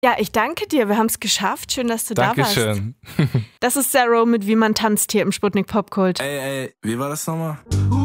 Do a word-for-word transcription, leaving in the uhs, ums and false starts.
Ja, ich danke dir. Wir haben es geschafft. Schön, dass du Dankeschön. da warst. Das ist Zero mit Wie man tanzt hier im Sputnik Popkult. Ey, ey, wie war das nochmal?